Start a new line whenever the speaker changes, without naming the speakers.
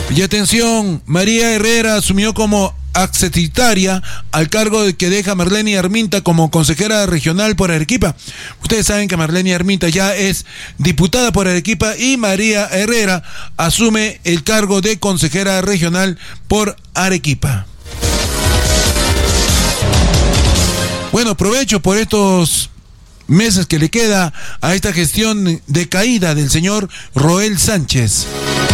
Y atención, María Herrera asumió como accesitaria al cargo de que deja Marlene Arminta como consejera regional por Arequipa. Ustedes saben que Marlene Arminta ya es diputada por Arequipa y María Herrera asume el cargo de consejera regional por Arequipa. Bueno, provecho por estos meses que le queda a esta gestión decaída del señor Roel Sánchez.